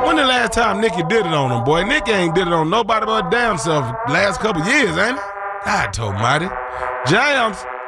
When the last time Nikki did it on him, boy? Nikki ain't did it on nobody but damn self last couple years, ain't it? God almighty. Jams.